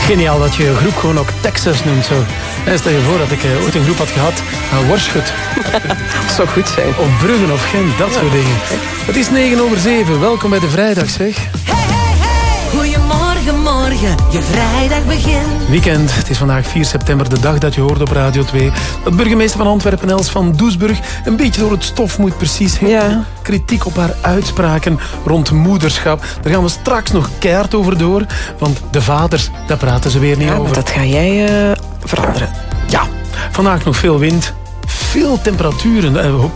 Geniaal dat je groep gewoon ook Texas noemt. Zo. Stel je voor dat ik ooit een groep had gehad aan Worschut. Dat zou goed zijn. Of Bruggen of Gent, dat soort dingen. Het is 7:09. Welkom bij de vrijdag, zeg. Goedemorgen, morgen, je vrijdag begint. Weekend, het is vandaag 4 september, de dag dat je hoort op Radio 2. Dat burgemeester van Antwerpen, Els van Doesburg, een beetje door het stof moet precies heen. Ja. Kritiek op haar uitspraken rond moederschap. Daar gaan we straks nog keihard over door. Want de vaders, daar praten ze weer niet Ja, over. dat ga jij veranderen. Ja, vandaag nog veel wind, veel temperaturen.